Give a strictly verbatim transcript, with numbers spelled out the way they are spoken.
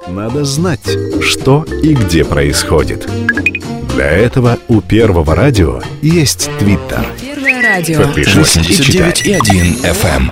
Надо знать, что и где происходит. Для этого у Первого радио есть Твиттер. Первое радио. Подпишись и читай. восемьдесят девять и один эф эм.